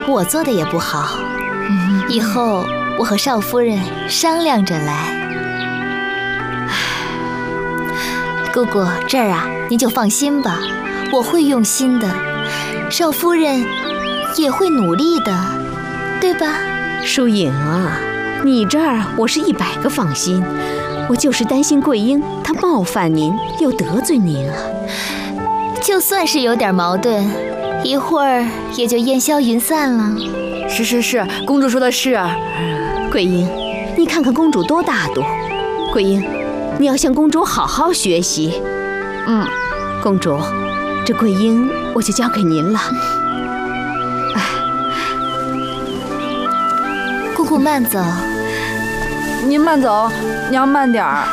我做的也不好，以后我和少夫人商量着来。姑姑，这儿啊，您就放心吧，我会用心的，少夫人也会努力的，对吧？ 疏影啊，你这儿我是100个放心，我就是担心桂英她冒犯您又得罪您啊。 就算是有点矛盾，一会儿也就烟消云散了。 是，公主说的是。 桂英，你看看公主多大度。桂英，你要向公主好好学习。公主，这桂英我就交给您了。 姑姑慢走。 您慢走，娘慢点儿。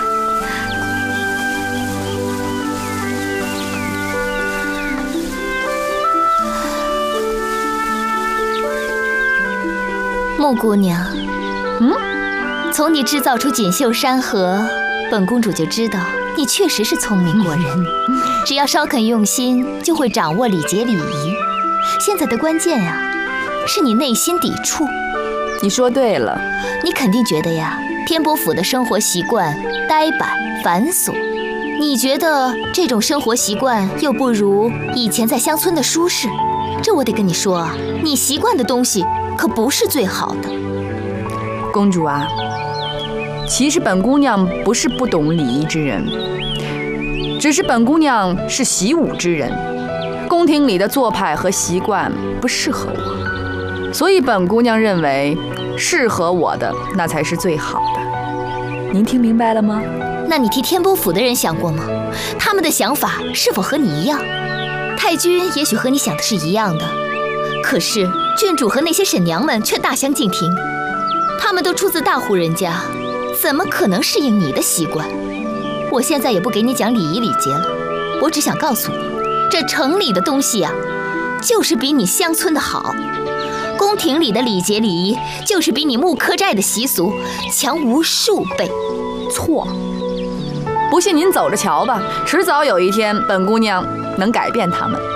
穆姑娘，从你制造出锦绣山河，本公主就知道你确实是聪明过人。只要稍肯用心，就会掌握礼节礼仪。现在的关键呀，是你内心抵触。 你说对了， 你肯定觉得呀，天波府的生活习惯呆板繁琐，你觉得这种生活习惯又不如以前在乡村的舒适。这我得跟你说啊，你习惯的东西可不是最好的。 公主啊，其实本姑娘不是不懂礼仪之人，只是本姑娘是习武之人，宫廷里的做派和习惯不适合我，所以本姑娘认为适合我的那才是最好的。您听明白了吗？ 那你替天波府的人想过吗？他们的想法是否和你一样？太君也许和你想的是一样的，可是郡主和那些婶娘们却大相径庭。他们都出自大户人家，怎么可能适应你的习惯？我现在也不给你讲礼仪礼节了，我只想告诉你，这城里的东西啊，就是比你乡村的好。宫廷里的礼节礼仪，就是比你木柯寨的习俗强无数倍。 错，不信您走着瞧吧，迟早有一天，本姑娘能改变他们。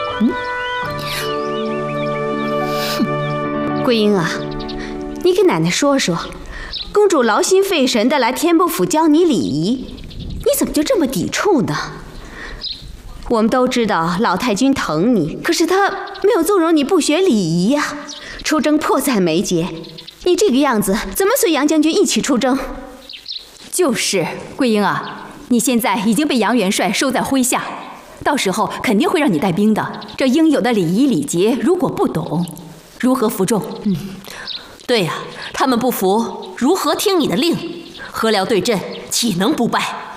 桂英啊，你给奶奶说说，公主劳心费神的来天波府教你礼仪，你怎么就这么抵触呢？我们都知道老太君疼你，可是她没有纵容你不学礼仪呀。出征迫在眉睫，你这个样子怎么随杨将军一起出征？ 就是桂英啊，你现在已经被杨元帅收在麾下，到时候肯定会让你带兵的。这应有的礼仪礼节，如果不懂，如何服众？ 对呀，他们不服，如何听你的令？合辽对阵，岂能不败？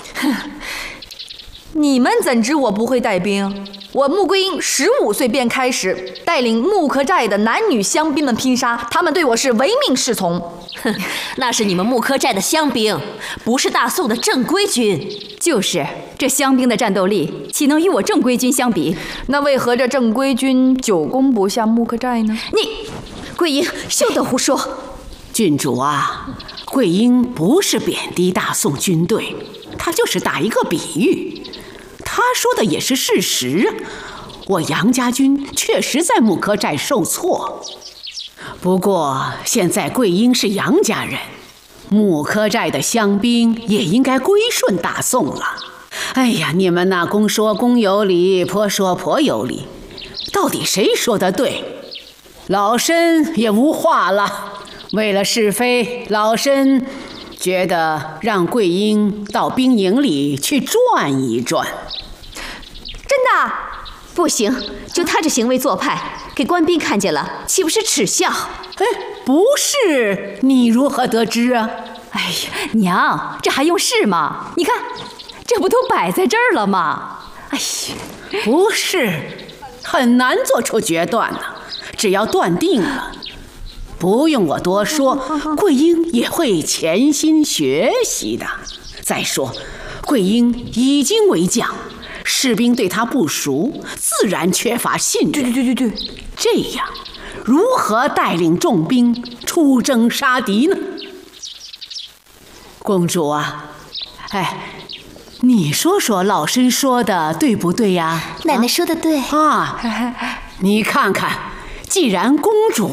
你们怎知我不会带兵？我穆桂英15岁便开始带领木柯寨的男女乡兵们拼杀，他们对我是唯命是从。 那是你们木柯寨的乡兵，不是大宋的正规军。 就是这乡兵的战斗力，岂能与我正规军相比？ 那为何这正规军久攻不下木柯寨呢？ 你，桂英，休得胡说！ 郡主啊，桂英不是贬低大宋军队，她就是打一个比喻。她说的也是事实啊，我杨家军确实在木柯寨受挫。不过现在桂英是杨家人，木柯寨的乡兵也应该归顺大宋了。哎呀，你们那公说公有理，婆说婆有理，到底谁说的对？老身也无话了。为了是非，老身觉得让桂英到兵营里去转一转。 真的？不行，就他这行为做派，给官兵看见了，岂不是耻笑？ 哎，不是，你如何得知啊？ 哎呀，娘，这还用试吗？你看，这不都摆在这儿了吗？哎呀， 不是，很难做出决断呢。只要断定了，不用我多说，桂英也会潜心学习的。再说，桂英已经为将，士兵对他不熟，自然缺乏信任。 对， 这样如何带领重兵出征杀敌呢？公主啊，哎，你说说老身说的对不对呀？ 奶奶说的对啊，你看看，既然公主